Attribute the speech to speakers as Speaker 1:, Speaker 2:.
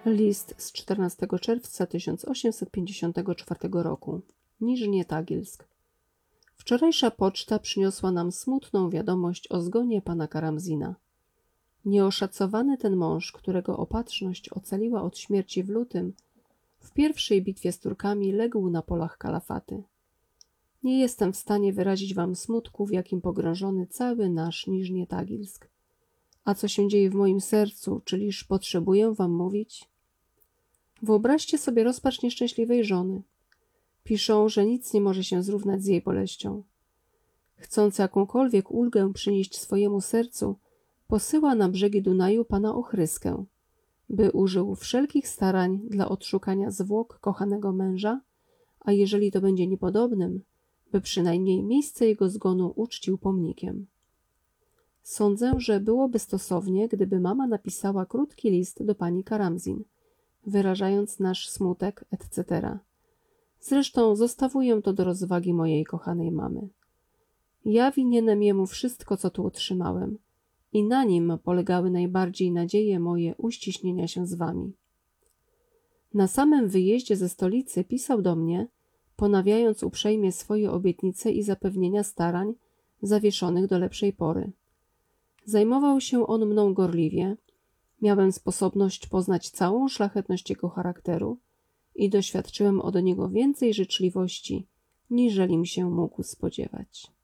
Speaker 1: List z 14 czerwca 1854 roku. Niżnie Tagilsk. Wczorajsza poczta przyniosła nam smutną wiadomość o zgonie pana Karamzina. Nieoszacowany ten mąż, którego opatrzność ocaliła od śmierci w lutym, w pierwszej bitwie z Turkami legł na polach Kalafaty. Nie jestem w stanie wyrazić wam smutku, w jakim pogrążony cały nasz Niżnie Tagilsk. A co się dzieje w moim sercu, czyliż potrzebuję wam mówić? Wyobraźcie sobie rozpacz nieszczęśliwej żony. Piszą, że nic nie może się zrównać z jej boleścią. Chcąc jakąkolwiek ulgę przynieść swojemu sercu, posyła na brzegi Dunaju pana Ochryskę, by użył wszelkich starań dla odszukania zwłok kochanego męża, a jeżeli to będzie niepodobnym, by przynajmniej miejsce jego zgonu uczcił pomnikiem. Sądzę, że byłoby stosownie, gdyby mama napisała krótki list do pani Karamzin, wyrażając nasz smutek, etc. Zresztą zostawię to do rozwagi mojej kochanej mamy. Ja winienem jemu wszystko, co tu otrzymałem i na nim polegały najbardziej nadzieje moje uściśnienia się z wami. Na samym wyjeździe ze stolicy pisał do mnie, ponawiając uprzejmie swoje obietnice i zapewnienia starań zawieszonych do lepszej pory. Zajmował się on mną gorliwie, miałem sposobność poznać całą szlachetność jego charakteru i doświadczyłem od niego więcej życzliwości, niżelim się mógł spodziewać.